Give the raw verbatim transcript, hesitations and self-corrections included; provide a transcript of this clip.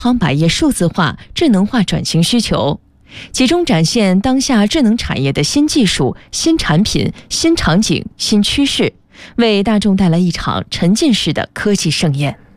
行百业数字化、智能化转型需求，集中展现当下智能产业的新技术、新产品、新场景、新趋势，为大众带来一场沉浸式的科技盛宴。